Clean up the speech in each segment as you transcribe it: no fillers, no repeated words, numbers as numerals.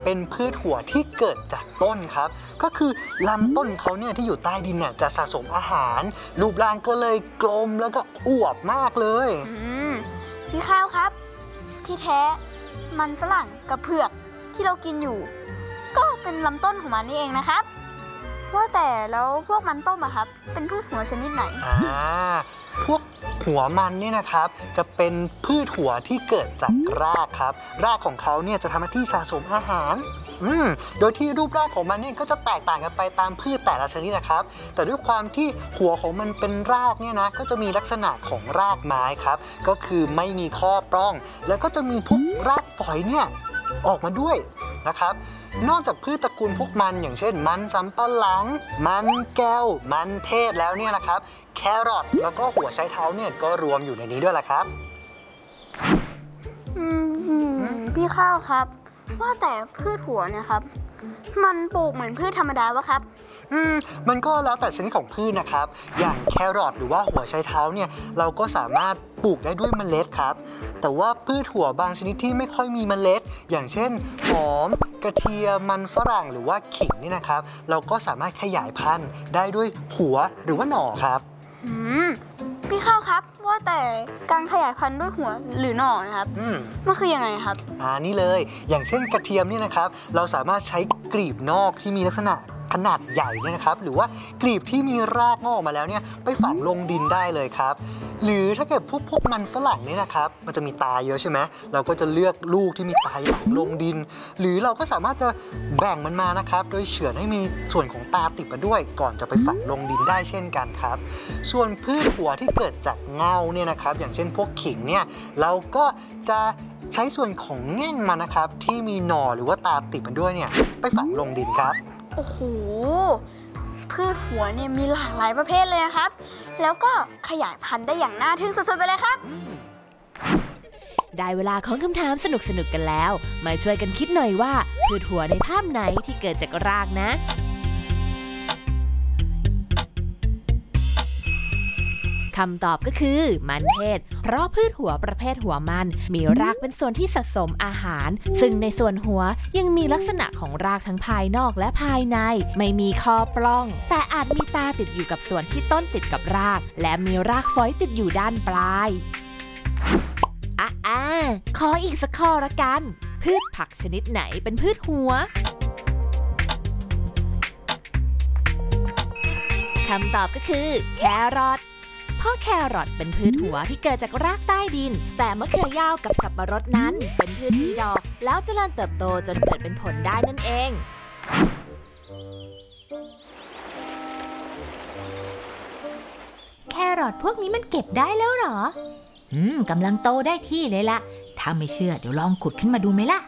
เป็นพืชหัวที่เกิดจากต้นครับก็คือลำต้นเขาเนี่ยที่อยู่ใต้ดินเนี่ยจะสะสมอาหารรูปร่างก็เลยกลมแล้วก็อวบมากเลยพี่ข้าวครับที่แท้มันฝรั่งกับเผือกที่เรากินอยู่ก็เป็นลำต้นของมันนี่เองนะครับว่าแต่แล้วพวกมันต้มอะครับเป็นพืชหัวชนิดไหนพวกหัวมันเนี่ยนะครับจะเป็นพืชหัวที่เกิดจากรากครับรากของเขาเนี่ยจะทำหน้าที่สะสมอาหารโดยที่รูปร่างของมันเนี่ยก็จะแตกต่างกันไปตามพืชแต่ละชนิดนะครับแต่ด้วยความที่หัวของมันเป็นรากเนี่ยนะก็จะมีลักษณะของรากไม้ครับก็คือไม่มีข้อปล้องแล้วก็จะมีพวกรากฝอยเนี่ยออกมาด้วยนะครับนอกจากพืชตระกูลพวกมันอย่างเช่นมันสำปะหลังมันแก้วมันเทศแล้วเนี่ยนะครับแครอทแล้วก็หัวไชเท้าเนี่ยก็รวมอยู่ในนี้ด้วยแหละครับพี่ข้าวครับว่าแต่พืชหัวเนี่ยครับมันปลูกเหมือนพืชธรรมดาวะครับมันก็แล้วแต่ชนิดของพืชนะครับอย่างแครอทหรือว่าหัวไชเท้าเนี่ยเราก็สามารถปลูกได้ด้วยเมล็ดครับแต่ว่าพืชหัวบางชนิดที่ไม่ค่อยมีเมล็ดอย่างเช่นหอมกระเทียมมันฝรั่งหรือว่าขิงนี่นะครับเราก็สามารถขยายพันธุ์ได้ด้วยหัวหรือว่าหน่อครับพี่ข้าวครับว่าแต่การขยายพันธุ์ด้วยหัวหรือหน่อนะครับมันคือยังไงครับนี่เลยอย่างเช่นกระเทียมนี่นะครับเราสามารถใช้กลีบนอกที่มีลักษณะขนาดใหญ่เนี่ยนะครับหรือว่ากลีบที่มีรากงอกมาแล้วเนี่ยไปฝังลงดินได้เลยครับหรือถ้าเกิดพวกมันฝรั่งนี่นะครับมันจะมีตาเยอะใช่ไหมเราก็จะเลือกลูกที่มีตาฝังลงดินหรือเราก็สามารถจะแบ่งมันมานะครับโดยเฉือนให้มีส่วนของตาติดมาด้วยก่อนจะไปฝังลงดินได้เช่นกันครับส่วนพืชหัวที่เกิดจากเงาเนี่ยนะครับอย่างเช่นพวกขิงเนี่ยเราก็จะใช้ส่วนของแง่งมันนะครับที่มีหน่อหรือว่าตาติดมาด้วยเนี่ยไปฝังลงดินครับโอ้โหพืชหัวเนี่ยมีหลากหลายประเภทเลยนะครับแล้วก็ขยายพันธุ์ได้อย่างน่าทึ่งสุดๆไปเลยครับได้เวลาของคำถามสนุกๆกันแล้วมาช่วยกันคิดหน่อยว่าพืชหัวในภาพไหนที่เกิดจากรากนะคำตอบก็คือมันเทศเพราะพืชหัวประเภทหัวมันมีรากเป็นส่วนที่สะสมอาหารซึ่งในส่วนหัวยังมีลักษณะของรากทั้งภายนอกและภายในไม่มีคอปล้องแต่อาจมีตาติดอยู่กับส่วนที่ต้นติดกับรากและมีรากฝอยติดอยู่ด้านปลายขออีกสักข้อละกันพืชผักชนิดไหนเป็นพืชหัวคำตอบก็คือแครอทเพราะแครอทเป็นพืชหัวที่เกิดจากรากใต้ดินแต่มะเขือยาวกับสับปะรดนั้นเป็นพืชมีดอกแล้วเจริญเติบโตจนเกิดเป็นผลได้นั่นเองแครอทพวกนี้มันเก็บได้แล้วเหรอกำลังโตได้ที่เลยล่ะถ้าไม่เชื่อเดี๋ยวลองขุดขึ้นมาดูไหมล่ะ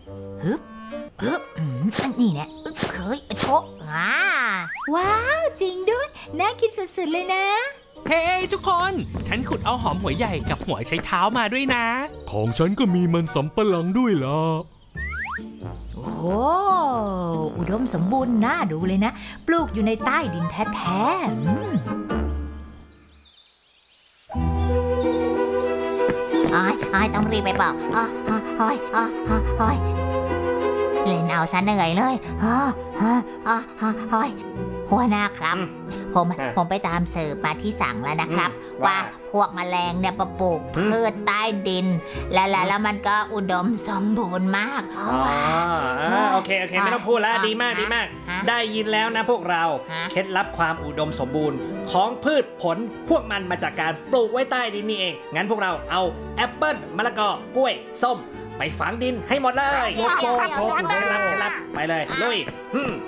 อันนี้เนี่ยเฮ้ยโชะว้าวจริงด้วยน่ากินสุดๆเลยนะเฮ้ทุกคนฉันขุดเอาหอมหัวใหญ่กับหัวไชเท้ามาด้วยนะของฉันก็มีมันสำปะหลังด้วยล่ะโอ้อุดมสมบูรณ์น่าดูเลยนะปลูกอยู่ในใต้ดินแท้ๆต้องรีบไปบอกเล่นเอาซะเหนื่อยเลยหัวหน้าครับผมไปตามสืบมาที่สั่งแล้วนะครับว่าพวกแมลงเนี่ยปลูกพืชใต้ดินแล้วมันก็อุดมสมบูรณ์มากโอเคไม่ต้องพูดแล้วดีมากได้ยินแล้วนะพวกเราเคล็ดลับความอุดมสมบูรณ์ของพืชผลพวกมันมาจากการปลูกไว้ใต้ดินนี่เองงั้นพวกเราเอาแอปเปิ้ลมะละกอกล้วยส้มไปฝังดินให้หมดเลยเคล็ดลับไปเลยลุย